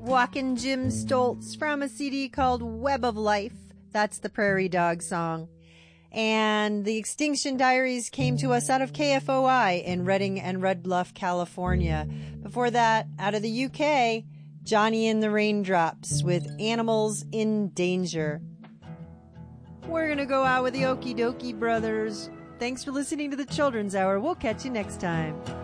Walkin' Jim Stoltz from a CD called Web of Life. That's the Prairie Dog song. And the Extinction Diaries came to us out of KFOI in Redding and Red Bluff, California. Before that, out of the UK, Johnny and the Raindrops with Animals in Danger. We're gonna go out with the Okie Dokie Brothers. Thanks for listening to the Children's Hour. We'll catch you next time.